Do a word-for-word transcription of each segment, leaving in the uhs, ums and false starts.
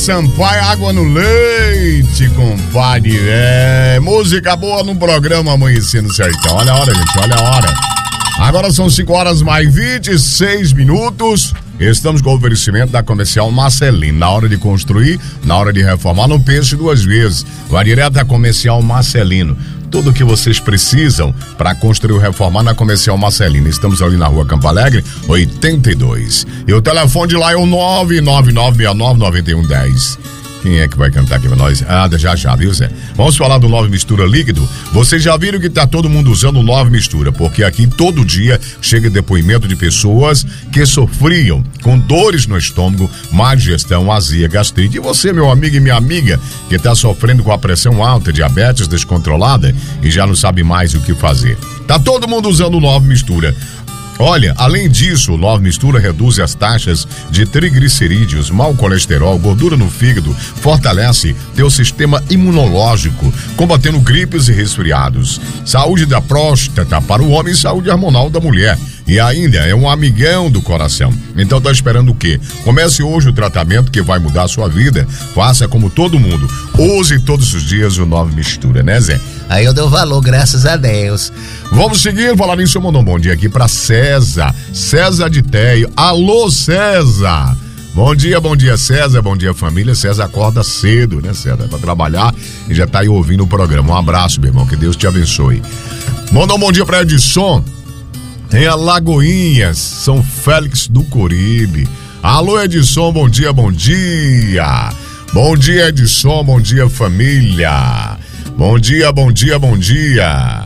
Sampaio, água no leite, compadre. É, música boa no programa Amanhecer no Sertão. Olha a hora, gente, olha a hora. Agora são cinco horas mais vinte e seis minutos. Estamos com o oferecimento da Comercial Marcelino. Na hora de construir, na hora de reformar, não pense duas vezes. Vá direto à Comercial Marcelino. Tudo o que vocês precisam para construir ou reformar na Comercial Marcelino. Estamos ali na rua Campo Alegre, oitenta e dois. E o telefone de lá é o nove nove nove seis nove nove um um zero. Quem é que vai cantar aqui pra nós? Ah, já já, viu, Zé? Vamos falar do Nove Mistura Líquido. Vocês já viram que tá todo mundo usando o Nove Mistura, porque aqui todo dia chega depoimento de pessoas que sofriam com dores no estômago, má digestão, azia, gastrite. E você, meu amigo e minha amiga, que tá sofrendo com a pressão alta, diabetes descontrolada e já não sabe mais o que fazer. Tá todo mundo usando o Nove Mistura. Olha, além disso, o Nove Mistura reduz as taxas de triglicerídeos, mau colesterol, gordura no fígado, fortalece teu sistema imunológico, combatendo gripes e resfriados. Saúde da próstata para o homem e saúde hormonal da mulher. E ainda é um amigão do coração. Então tá esperando o quê? Comece hoje o tratamento que vai mudar a sua vida. Faça como todo mundo. Use todos os dias o Nove Mistura, né, Zé? Aí eu dou valor, graças a Deus. Vamos seguir, falar nisso, eu mandou um bom dia aqui pra César. César de Teio. Alô, César! Bom dia, bom dia, César, bom dia, família. César acorda cedo, né, César? Pra trabalhar e já tá aí ouvindo o programa. Um abraço, meu irmão, que Deus te abençoe. Mandou um bom dia pra Edson. Em Alagoinhas, São Félix do Coribe. Alô, Edson, bom dia, bom dia. Bom dia, Edson, bom dia, família. Bom dia, bom dia, bom dia.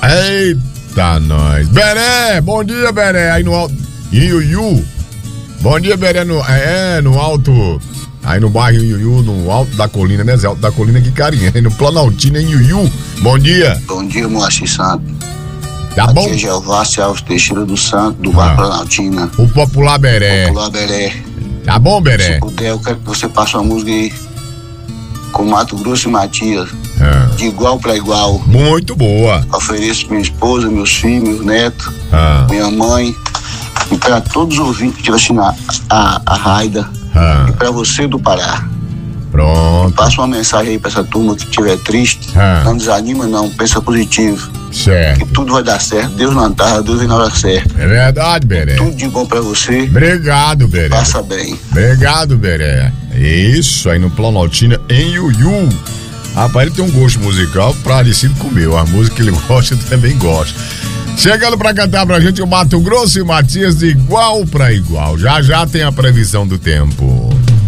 Eita, nós. Beré, bom dia, Beré. Aí no alto. Iuiu. Bom dia, Beré. No, é, no alto. Aí no bairro Iuiu, no alto da colina, né, Zé? Alto da colina, que carinha. Aí no Planaltina, em Iuiu. Bom dia. Bom dia, Moacir Santo. Tá aqui bom? Aqui é Jeová Alves Teixeira do Santo, do bairro ah. Planaltina. O Popular Beré. Popular Beré. Tá bom, Beré? Se puder, eu quero que você passe uma música aí com Mato Grosso e Matias. Ah. De igual pra igual. Muito boa. Ofereço minha esposa, meus filhos, meus netos, ah. minha mãe. E pra todos os ouvintes que tiveram a, a, a Raida. Ah. E pra você do Pará. Pronto. Passa uma mensagem aí pra essa turma que estiver triste. Ah. Não desanima, não. Pensa positivo. Certo. Que tudo vai dar certo. Deus não tarda, Deus vem na hora certa. É verdade, Beré. Tudo de bom pra você. Obrigado, Beré. Passa bem. Obrigado, Beré. Isso, aí no Planaltina, em Iuiu. Rapaz, ele tem um gosto musical parecido com o meu. A música que ele gosta, eu também gosto. Chegando pra cantar pra gente o Mato Grosso e Matias de igual pra igual. Já já tem a previsão do tempo.